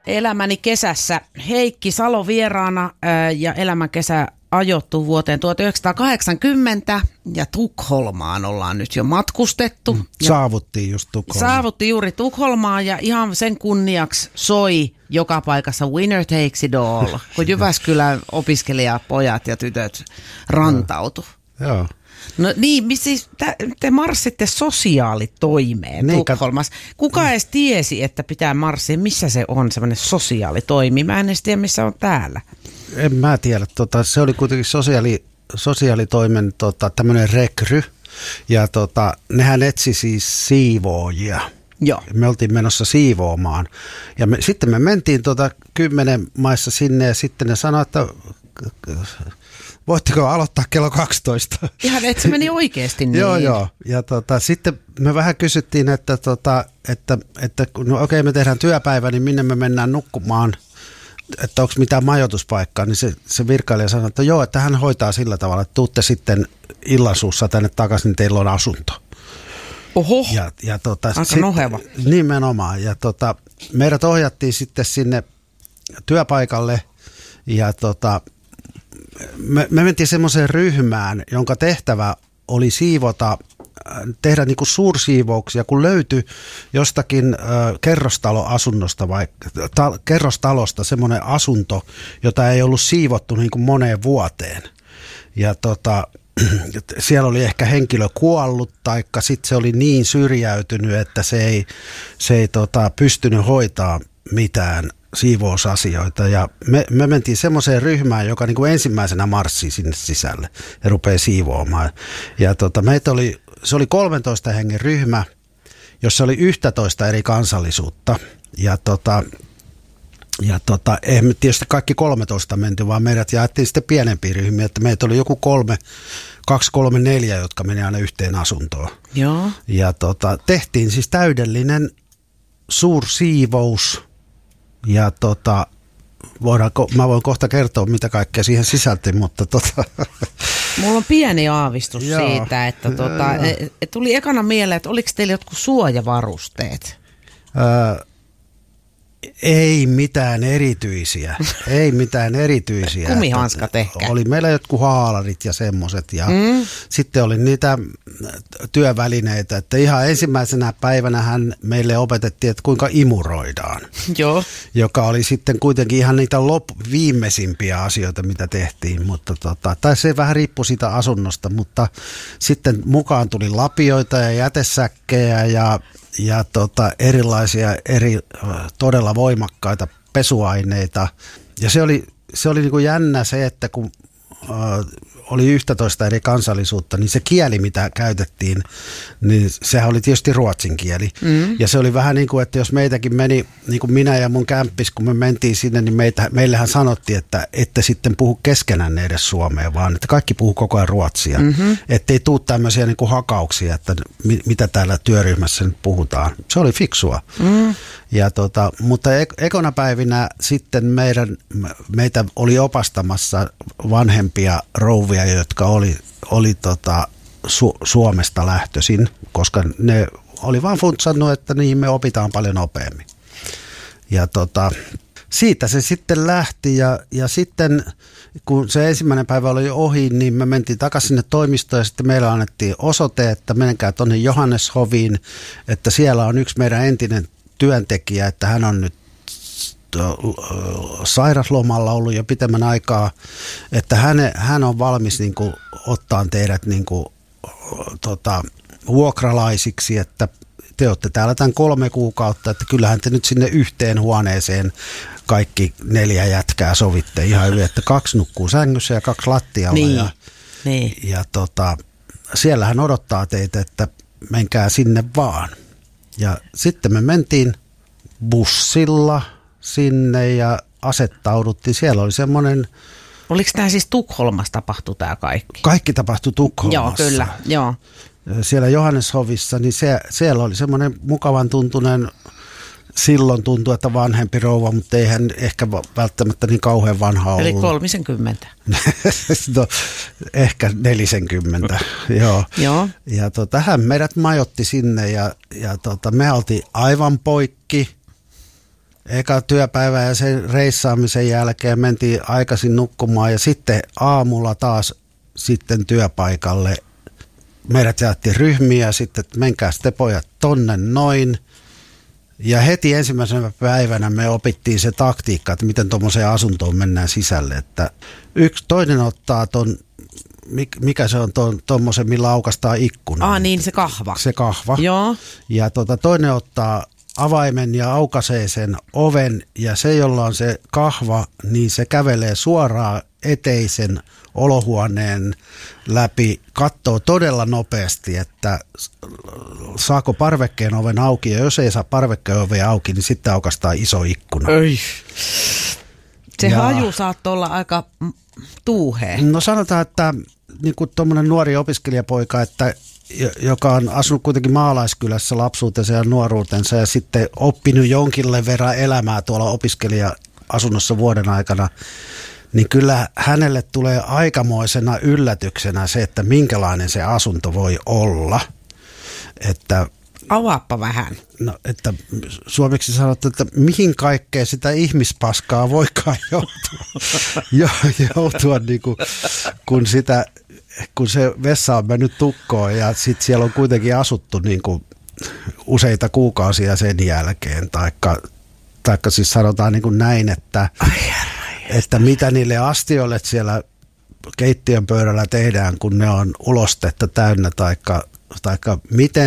Elämäni kesässä. Heikki Salo vieraana ja elämän kesä ajoittuu vuoteen 1980 ja Tukholmaan ollaan nyt jo matkustettu. Saavuttiin just Tukholmaan. Saavuttiin juuri Tukholmaan ja ihan sen kunniaksi soi joka paikassa Winner Takes It All, kun Jyväskylän opiskelijapojat ja tytöt rantautu. Joo. No niin, siis te marssitte sosiaalitoimeen niin, Tukholmassa. Kuka edes tiesi, että pitää marssia? Missä se on semmoinen sosiaalitoimi? Mä en edes tiedä, missä on täällä. En mä tiedä. Se oli kuitenkin sosiaalitoimen tämmöinen rekry. Ja nehän etsi siis siivoojia. Joo. Me oltiin menossa siivoamaan. Ja sitten me mentiin 10 maissa sinne ja sitten ne sanoi, että voitteko aloittaa kello 12? Ihan, että se meni oikeasti niin. Joo. Ja sitten me vähän kysyttiin, että no okei, me tehdään työpäivä, niin minne me mennään nukkumaan, että onko mitään majoituspaikkaa, niin se virkailija sanoi, että joo, että hän hoitaa sillä tavalla, että tuutte sitten illansuussa tänne takaisin, niin teillä on asunto. Oho, aika noheva. Nimenomaan, ja meidät ohjattiin sitten sinne työpaikalle, ja me mentiin semmoiseen ryhmään, jonka tehtävä oli tehdä niin kuin suursiivouksia, kun löytyi jostakin kerrostaloasunnosta kerrostalosta semmoinen asunto, jota ei ollut siivottu niin kuin moneen vuoteen. Ja siellä oli ehkä henkilö kuollut, taikka sitten se oli niin syrjäytynyt, että se ei pystynyt hoitaa mitään siivousasioita, ja me mentiin semmoiseen ryhmään, joka niin kuin ensimmäisenä marssii sinne sisälle ja rupeaa siivoamaan. Ja se oli 13 hengen ryhmä, jossa oli 11 eri kansallisuutta. Ja eihän me tietysti kaikki 13 menty, vaan meidät jaettiin sitten pienempiä ryhmiä, että meitä oli joku 2, 3, 4, jotka meni aina yhteen asuntoon. Joo. Ja tehtiin siis täydellinen suursiivous. Ja mä voin kohta kertoa, mitä kaikkea siihen sisälti, mutta Mulla on pieni aavistus siitä, että tuli ekana mieleen, että oliko teillä jotkut suojavarusteet? Ei mitään erityisiä. Kumihanskat ehkä. Oli meillä jotkut haalarit ja semmoiset, ja sitten oli niitä työvälineitä, että ihan ensimmäisenä päivänähän meille opetettiin, että kuinka imuroidaan. Joo. Joka oli sitten kuitenkin ihan niitä viimeisimpiä asioita, mitä tehtiin, mutta tai se vähän riippui siitä asunnosta, mutta sitten mukaan tuli lapioita ja jätesäkkejä ja erilaisia todella voimakkaita pesuaineita. Ja se oli niin kuin jännä se, että kun oli 11 eri kansallisuutta, niin se kieli, mitä käytettiin, niin sehän oli tietysti ruotsin kieli. Ja se oli vähän niin kuin, että jos meitäkin meni, niin kuin minä ja mun kämppis, kun me mentiin sinne, niin meillähän sanottiin, että ette sitten puhu keskenään edes suomea, vaan että kaikki puhuu koko ajan ruotsia. Ettei tule tämmöisiä niin kuin hakauksia, että mitä täällä työryhmässä nyt puhutaan. Se oli fiksua. Ja mutta ekona päivinä sitten meitä oli opastamassa vanhempia rouvia, jotka oli Suomesta lähtöisin, koska ne oli vaan funtsannut, että niin me opitaan paljon nopeammin. Ja siitä se sitten lähti, ja sitten kun se ensimmäinen päivä oli ohi, niin me mentiin takaisin sinne toimistoon, ja sitten meille annettiin osoite, että menkää tuonne Johanneshoviin, että siellä on yksi meidän entinen työntekijä, että hän on nyt sairaslomalla ollut jo pitemmän aikaa, että hän on valmis niin kuin ottaa teidät niin kuin, vuokralaisiksi, että te olette täällä tämän 3 kuukautta, että kyllähän te nyt sinne yhteen huoneeseen kaikki 4 jätkää sovitte ihan hyvin, että 2 nukkuu sängyssä ja 2 lattialla. Ja siellähän odottaa teitä, että menkää sinne vaan. Ja sitten me mentiin bussilla sinne ja asettauduttiin. Siellä oli semmoinen... Oliko tämä siis Tukholmassa tapahtui tämä kaikki? Kaikki tapahtui Tukholmassa. Joo, kyllä. Joo. Siellä Johanneshovissa, niin siellä oli semmoinen mukavan tuntunen, silloin tuntui, että vanhempi rouva, mutta ei hän ehkä välttämättä niin kauhean vanha ollut. Eli 30. No, ehkä 40, joo. Joo. Ja hän meidät majoitti sinne ja me oltiin aivan poikki. eka työpäivä ja sen reissaamisen jälkeen mentiin aikaisin nukkumaan ja sitten aamulla taas sitten työpaikalle. Meidät jaettiin ryhmiä sitten, että menkää sitten pojat tonne noin. Ja heti ensimmäisenä päivänä me opittiin se taktiikka, että miten tuommoiseen asuntoon mennään sisälle. Että toinen ottaa ton, mikä se on tuommoisen, millä aukaistaan ikkuna. Niin se kahva. Se kahva. Joo. Ja toinen ottaa avaimen ja aukaisee sen oven ja se, jolla on se kahva, niin se kävelee suoraan eteisen olohuoneen läpi, katsoo todella nopeasti, että saako parvekkeen oven auki, ja jos ei saa parvekkeen oven auki, niin sitten aukaistaan iso ikkuna. Ei. Se haju saattoi olla aika tuuhea. No sanotaan, että niin kuin tuommoinen nuori opiskelijapoika, että joka on asunut kuitenkin maalaiskylässä lapsuutensa ja nuoruutensa ja sitten oppinut jonkinlainen verran elämää tuolla opiskelija-asunnossa vuoden aikana, niin kyllä hänelle tulee aikamoisena yllätyksenä se, että minkälainen se asunto voi olla. Että, avaappa vähän. No, että suomeksi sanottu, että mihin kaikkeen sitä ihmispaskaa voikaan joutua niin kuin, kun se vessa on mennyt tukkoon ja sitten siellä on kuitenkin asuttu niin kuin useita kuukausia sen jälkeen. Taikka siis sanotaan niin kuin näin, että mitä niille astioille siellä keittiön pöydällä tehdään, kun ne on ulostetta täynnä, taikka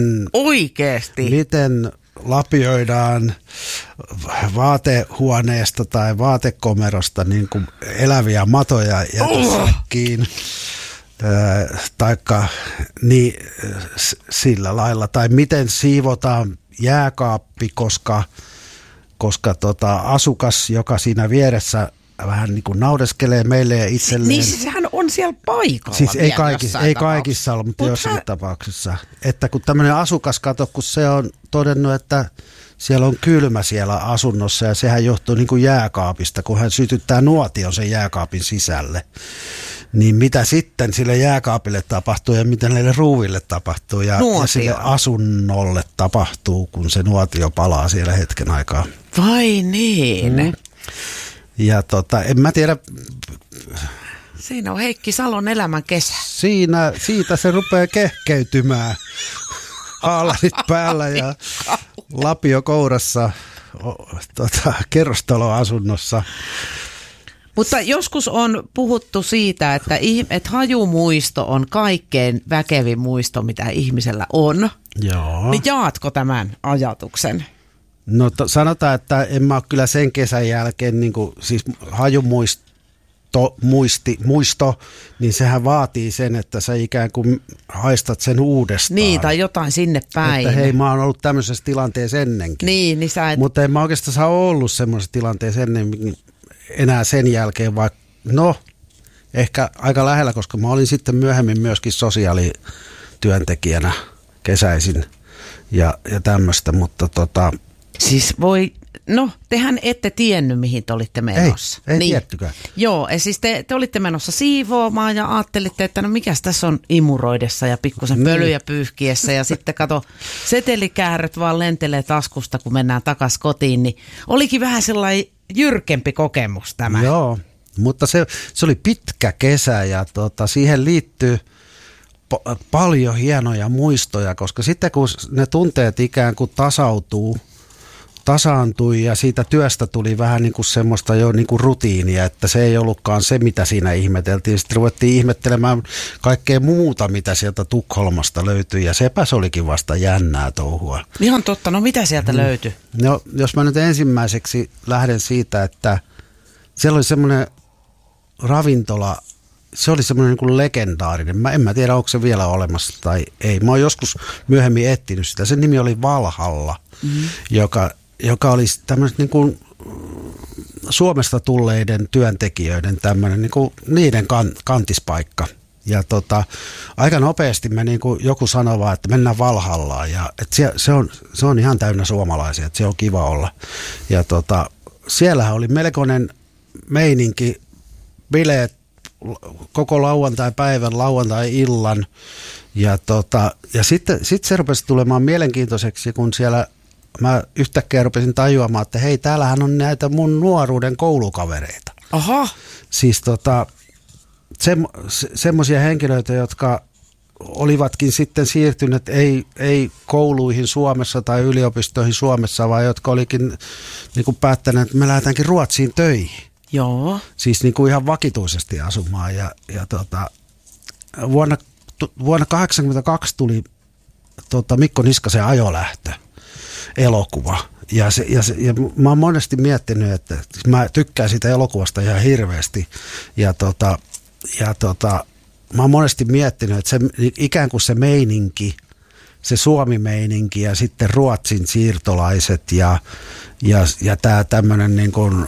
miten lapioidaan vaatehuoneesta tai vaatekomerosta niin kuin eläviä matoja jätesäkkiin, taikka niin, sillä lailla, tai miten siivotaan jääkaappi, koska asukas, joka siinä vieressä vähän niin kuin naudeskelee meille ja itselleen. Niin sehän on siellä paikalla. Siis ei kaikissa ole, mutta jossakin tapauksessa. Että kun tämmöinen asukas kun se on todennut, että siellä on kylmä siellä asunnossa ja sehän johtuu niin kuin jääkaapista, kun hän sytyttää nuotion sen jääkaapin sisälle. Niin mitä sitten sille jääkaapille tapahtuu ja mitä näille ruuville tapahtuu ja sille asunnolle tapahtuu, kun se nuotio palaa siellä hetken aikaa. Vai niin? Ja en mä tiedä. Siinä on Heikki Salon elämän kesä. Siitä se rupeaa kehkeytymään. Haalarit päällä ja lapio kourassa kerrostaloasunnossa. Mutta joskus on puhuttu siitä, että hajumuisto on kaikkein väkevin muisto, mitä ihmisellä on. Joo. Niin jaatko tämän ajatuksen? No sanotaan, että en mä ole kyllä sen kesän jälkeen, niin kuin, siis muisto, niin sehän vaatii sen, että sä ikään kuin haistat sen uudestaan. Niin, tai jotain sinne päin. Että hei, mä oon ollut tämmöisessä tilanteessa ennenkin. Niin sä et... Mutta en mä oikeastaan ollut semmoisessa tilanteessa enää sen jälkeen, vaikka ehkä aika lähellä, koska mä olin sitten myöhemmin myöskin sosiaalityöntekijänä kesäisin ja tämmöistä, mutta Siis tehän ette tiennyt, mihin te olitte menossa. Ei tiettykään. Joo, siis te olitte menossa siivoamaan ja ajattelitte, että mikäs tässä on imuroidessa ja pikkusen pölyjä pyyhkiessä ja sitten kato, setelikääröt vaan lentelee taskusta, kun mennään takaisin kotiin, niin olikin vähän sellainen jyrkempi kokemus tämä. Joo, mutta se oli pitkä kesä ja siihen liittyy paljon hienoja muistoja, koska sitten kun ne tunteet ikään kuin tasaantui ja siitä työstä tuli vähän niin kuin semmoista jo niin kuin rutiinia, että se ei ollutkaan se, mitä siinä ihmeteltiin. Sitten ruvettiin ihmettelemään kaikkea muuta, mitä sieltä Tukholmasta löytyi ja sepä se olikin vasta jännää touhua. Ihan totta, no mitä sieltä löytyi? No jos mä nyt ensimmäiseksi lähden siitä, että siellä oli semmoinen ravintola, se oli semmoinen niin kuin legendaarinen. En mä tiedä, onko se vielä olemassa tai ei. Mä oon joskus myöhemmin etsinyt sitä. Sen nimi oli Valhalla, joka oli tämmöinen niin kuin Suomesta tulleiden työntekijöiden tämmöinen niin kuin niiden kantispaikka. Ja aika nopeasti me niin kuin joku sanoi vaan, että mennään Valhallaan. Ja että se on ihan täynnä suomalaisia, että se on kiva olla. Ja siellähän oli melkoinen meininki, bileet koko lauantai-päivän, lauantai-illan. Ja sitten se rupesi tulemaan mielenkiintoiseksi, kun siellä mä yhtäkkiä rupesin tajuamaan, että hei, täällähän on näitä mun nuoruuden koulukavereita. Aha. Siis semmoisia henkilöitä, jotka olivatkin sitten siirtyneet ei kouluihin Suomessa tai yliopistoihin Suomessa, vaan jotka olikin niin kuin päättäneet, että me lähdetäänkin Ruotsiin töihin. Joo. Siis niin kuin ihan vakituisesti asumaan. Vuonna 1982 tuli Mikko Niskasen Ajolähtö elokuva. Ja mä oon monesti miettinyt, että mä tykkään siitä elokuvasta ihan hirveästi. Mä oon monesti miettinyt, että se, ikään kuin se meininki, se Suomi-meininki ja sitten Ruotsin siirtolaiset ja tämä tämmöinen niin kuin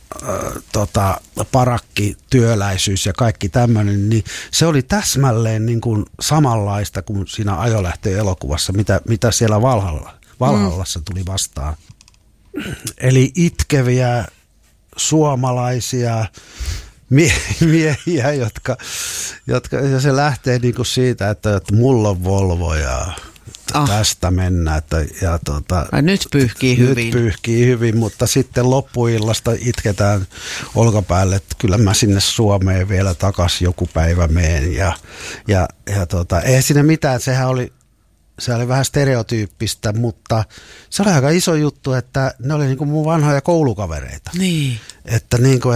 parakkityöläisyys ja kaikki tämmöinen, niin se oli täsmälleen niin kuin samanlaista kuin siinä Ajolähtö-elokuvassa, mitä siellä Valhallassa tuli vastaan. Eli itkeviä suomalaisia miehiä, jotka ja se lähtee niin kuin siitä, että mulla on Volvo ja tästä mennään. Nyt pyyhkii hyvin. Nyt pyyhkii hyvin, mutta sitten loppuillasta itketään olkapäälle, että kyllä mä sinne Suomeen vielä takaisin joku päivä meen. Ei siinä mitään, se oli vähän stereotyyppistä, mutta se oli aika iso juttu, että ne oli niinku mun vanhoja koulukavereita. Niin. Että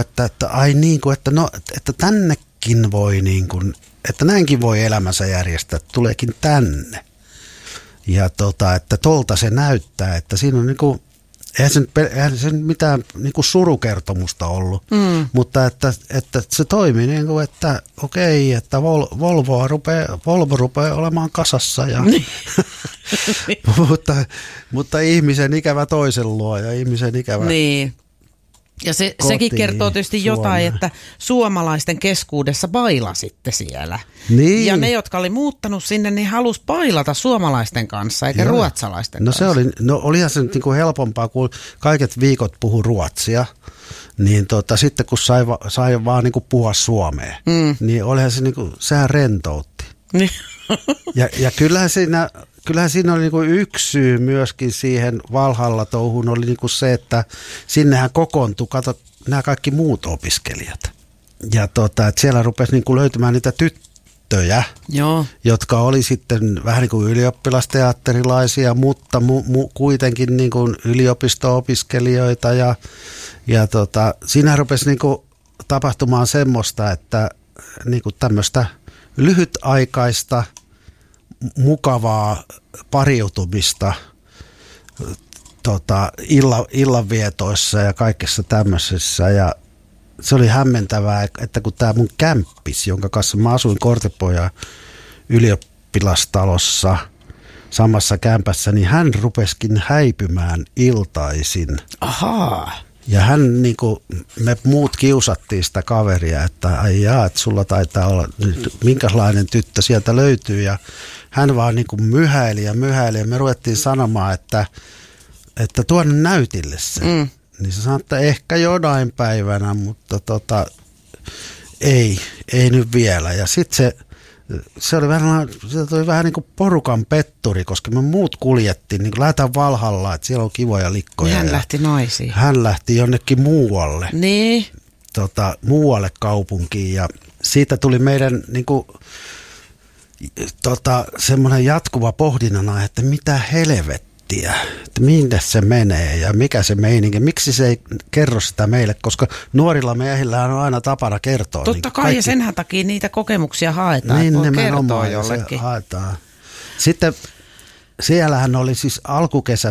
tännekin voi niinku, että näinkin voi elämänsä järjestää, tuleekin tänne. Ja että tolta se näyttää, että siinä on niinku, eihän se mitään niinku surukertomusta ollut, mutta että se toimii niinku, että okei, että Volvo rupeaa olemaan kasassa ja mutta ihmisen ikävä toisen luo ja ihmisen ikävä. Niin. Ja sekin kertoo tietysti jotain, että suomalaisten keskuudessa bailasitte siellä. Niin. Ja ne, jotka oli muuttanut sinne, niin halusi bailata suomalaisten kanssa, eikä ruotsalaisten kanssa. Olihan se niinku helpompaa, kun kaiket viikot puhu ruotsia, niin sitten kun sai vaan niinku puhua suomea, niin olihan se niinku, sehän rentoutti. Niin. Ja kyllähän siinä oli niinku yksi syy myöskin siihen Valhalla-touhuun oli niinku se, että sinnehän kokoontui, nämä kaikki muut opiskelijat. Ja että siellä rupesi niinku löytymään niitä tyttöjä, jotka oli sitten vähän niin kuin ylioppilasteatterilaisia, mutta kuitenkin niin kuin yliopisto-opiskelijoita. Ja siinä rupesi niinku tapahtumaan semmoista, että niinku tämmöistä lyhytaikaista mukavaa pariutumista illanvietoissa ja kaikessa tämmöisessä. Ja se oli hämmentävää, että kun tämä mun kämppis, jonka kanssa mä asuin Kortepojan ylioppilastalossa samassa kämpässä, niin hän rupesikin häipymään iltaisin. Ahaa. Ja hän niinku, me muut kiusattiin sitä kaveria, että että sulla taitaa olla nyt, minkälainen tyttö sieltä löytyy. Ja hän vaan niinku myhäili ja me ruvettiin sanomaan, että tuonne näytille se. Niin se sanoi, että ehkä jonain päivänä, mutta ei nyt vielä. Ja sitten se oli vähän niin kuin porukan petturi, koska me muut kuljettiin, niin kuin lähdetään Valhalla, että siellä on kivoja likkoja. Hän lähti naisiin. Hän lähti jonnekin muualle. Niin. Muualle kaupunkiin ja siitä tuli meidän niin kuin, semmoinen jatkuva pohdinnana, että mitä helvettiä, että minne se menee ja mikä se meininki, miksi se ei kerro sitä meille, koska nuorilla miehillä on aina tapana kertoa. Totta kai kaikki, ja senhän takia niitä kokemuksia haetaan, niin, että voi kertoa jollekin. Haetaan. Sitten siellähän oli siis alkukesästä